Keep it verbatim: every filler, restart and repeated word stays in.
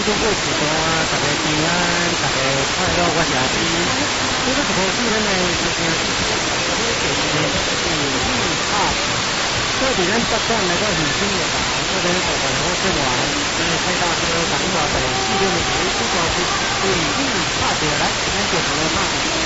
祝福时段，大家平安，大家快乐，我是阿弟。这个直播室呢，就是这个就是嗯啊，这里咱不断来到很新的吧，这边我们好生玩，那看到这个感觉到的，这边的这个是是嗯啊，对，来，咱就讨论嘛。